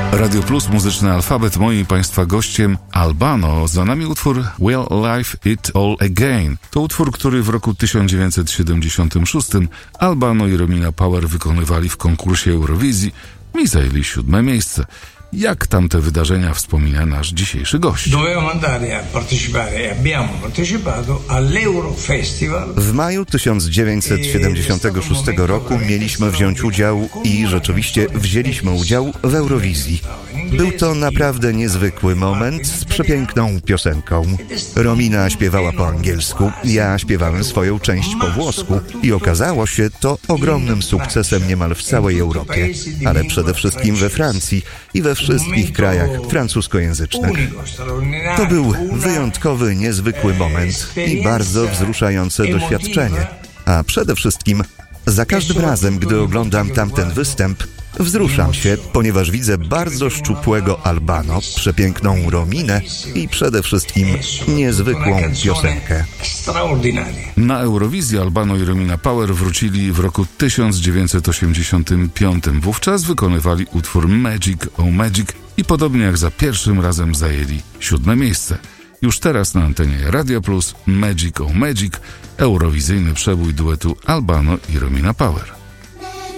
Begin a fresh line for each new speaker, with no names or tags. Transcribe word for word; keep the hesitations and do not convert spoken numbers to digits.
Radio Plus, muzyczny alfabet. Moim Państwa gościem Albano. Za nami utwór Will Life It All Again. To utwór, który w roku tysiąc dziewięćset siedemdziesiątym szóstym Albano i Romina Power wykonywali w konkursie Eurowizji i zajęli siódme miejsce. Jak tamte wydarzenia wspomina nasz dzisiejszy gość?
Dovevamo andare a partecipare e abbiamo partecipato all'Eurofestival.
W maju tysiąc dziewięćset siedemdziesiątego szóstego roku mieliśmy wziąć udział i rzeczywiście wzięliśmy udział w Eurowizji. Był to naprawdę niezwykły moment z przepiękną piosenką. Romina śpiewała po angielsku, ja śpiewałem swoją część po włosku i okazało się to ogromnym sukcesem niemal w całej Europie, ale przede wszystkim we Francji i we wszystkich krajach francuskojęzycznych. To był wyjątkowy, niezwykły moment i bardzo wzruszające doświadczenie. A przede wszystkim za każdym razem, gdy oglądam tamten występ, wzruszam się, ponieważ widzę bardzo szczupłego Albano, przepiękną Rominę i przede wszystkim niezwykłą piosenkę.
Na Eurowizji Albano i Romina Power wrócili w roku tysiąc dziewięćset osiemdziesiątym piątym. Wówczas wykonywali utwór Magic Oh Magic i podobnie jak za pierwszym razem zajęli siódme miejsce. Już teraz na antenie Radio Plus Magic Oh Magic, eurowizyjny przebój duetu Albano i Romina Power.